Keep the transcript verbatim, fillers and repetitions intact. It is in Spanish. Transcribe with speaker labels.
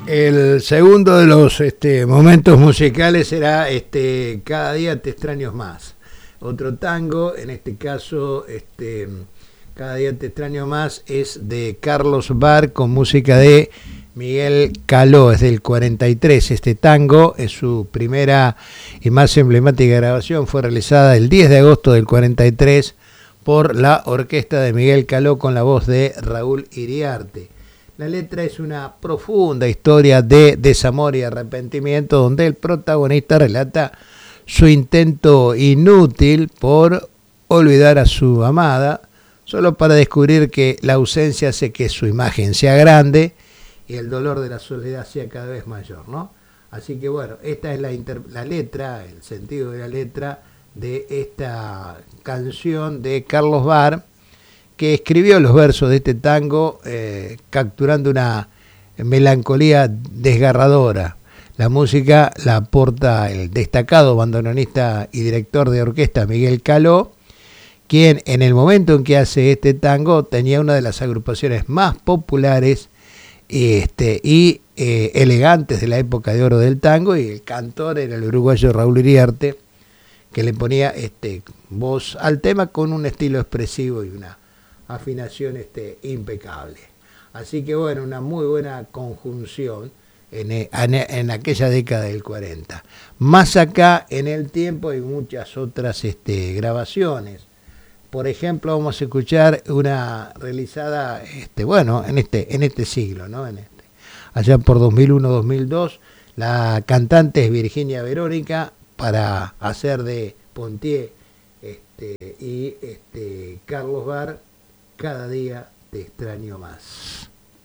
Speaker 1: El segundo de los este, momentos musicales será este, Cada día te extraño más. Otro tango, en este caso, este, Cada día te extraño más, es de Carlos Bar con música de Miguel Caló, es del cuarenta y tres. Este tango es su primera y más emblemática grabación, fue realizada el diez de agosto del cuarenta y tres por la orquesta de Miguel Caló con la voz de Raúl Iriarte. La letra es una profunda historia de desamor y arrepentimiento donde el protagonista relata su intento inútil por olvidar a su amada, solo para descubrir que la ausencia hace que su imagen sea grande y el dolor de la soledad sea cada vez mayor, ¿no? Así que bueno, esta es la, inter- la letra, el sentido de la letra de esta canción de Carlos Bar, que escribió los versos de este tango eh, capturando una melancolía desgarradora. La música la aporta el destacado bandoneonista y director de orquesta Miguel Caló, quien en el momento en que hace este tango tenía una de las agrupaciones más populares este, y eh, elegantes de la época de oro del tango, y el cantor era el uruguayo Raúl Iriarte, que le ponía este, voz al tema con un estilo expresivo y una afinación este, impecable. Así que bueno, una muy buena conjunción en, en, en aquella década del cuarenta. Más acá en el tiempo hay muchas otras este, grabaciones. Por ejemplo, vamos a escuchar una realizada este, bueno, en este, en este siglo, ¿no? En este, allá por dos mil uno dos mil dos, la cantante es Virginia Verónica para hacer de Pontier este, y este, Carlos Bar, Cada día te extraño más.